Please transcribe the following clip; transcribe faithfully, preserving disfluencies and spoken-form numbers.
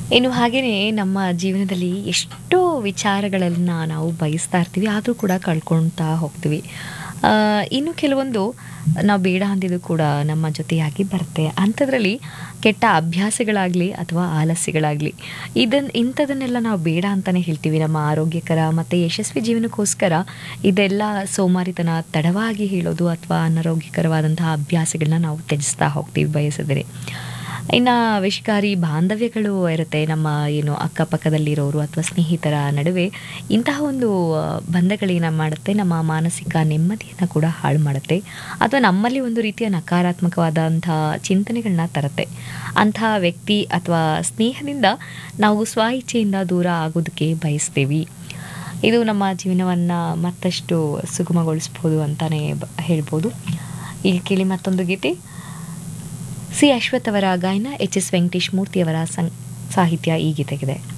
ಇನ್ನು ಹಾಗೆಯೇ ನಮ್ಮ ಜೀವನದಲ್ಲಿ ಎಷ್ಟೋ ವಿಚಾರಗಳನ್ನು ನಾವು ಬಯಸ್ತಾ ಇರ್ತೀವಿ, ಆದರೂ ಕೂಡ ಕಳ್ಕೊಳ್ತಾ ಹೋಗ್ತೀವಿ. ಆ, ಇನ್ನು ಕೆಲವೊಂದು ನಾವು ಬೇಡ ಅಂದಿದ್ದು ಕೂಡ ನಮ್ಮ ಜೊತೆಯಾಗಿ ಬರುತ್ತೆ. ಅಂಥದ್ರಲ್ಲಿ ಕೆಟ್ಟ ಅಭ್ಯಾಸಗಳಾಗಲಿ ಅಥವಾ ಆಲಸ್ಯಗಳಾಗಲಿ, ಇದನ್ನು ಇಂಥದನ್ನೆಲ್ಲ ನಾವು ಬೇಡ ಅಂತಲೇ ಹೇಳ್ತೀವಿ. ನಮ್ಮ ಆರೋಗ್ಯಕರ ಮತ್ತು ಯಶಸ್ವಿ ಜೀವನಕ್ಕೋಸ್ಕರ ಇದೆಲ್ಲ ಸೋಮಾರಿತನ, ತಡವಾಗಿ ಹೇಳೋದು ಅಥವಾ ಅನಾರೋಗ್ಯಕರವಾದಂತಹ ಅಭ್ಯಾಸಗಳನ್ನ ನಾವು ತ್ಯಜಿಸ್ತಾ ಹೋಗ್ತೀವಿ ಬಯಸಿದರೆ. ಇನ್ನು ವಿಷಕಾರಿ ಬಾಂಧವ್ಯಗಳು ಇರುತ್ತೆ ನಮ್ಮ ಏನು ಅಕ್ಕಪಕ್ಕದಲ್ಲಿರೋರು ಅಥವಾ ಸ್ನೇಹಿತರ ನಡುವೆ. ಇಂತಹ ಒಂದು ಆ, ಬಂಧಗಳೇನ ಮಾಡುತ್ತೆ, ನಮ್ಮ ಮಾನಸಿಕ ನೆಮ್ಮದಿಯನ್ನು ಕೂಡ ಹಾಳು ಮಾಡುತ್ತೆ ಅಥವಾ ನಮ್ಮಲ್ಲಿ ಒಂದು ರೀತಿಯ ನಕಾರಾತ್ಮಕವಾದಂಥ ಚಿಂತನೆಗಳನ್ನ ತರುತ್ತೆ. ಅಂತಹ ವ್ಯಕ್ತಿ ಅಥವಾ ಸ್ನೇಹದಿಂದ ನಾವು ಸ್ವ ಇಚ್ಛೆಯಿಂದ ದೂರ ಆಗೋದಕ್ಕೆ ಬಯಸ್ತೀವಿ. ಇದು ನಮ್ಮ ಜೀವನವನ್ನು ಮತ್ತಷ್ಟು ಸುಗಮಗೊಳಿಸ್ಬೋದು ಅಂತಲೇ ಬ ಹೇಳ್ಬೋದು. ಈಗ ಕೇಳಿ ಮತ್ತೊಂದು ಗೀತೆ. ಸಿ ಅಶ್ವಥ್ ಅವರ ಗಾಯನ, ಎಚ್ ಎಸ್ ವೆಂಕಟೇಶ್ ಮೂರ್ತಿಯವರ ಸಂ ಸಾಹಿತ್ಯ ಈ ಗೀತೆಗಿದೆ.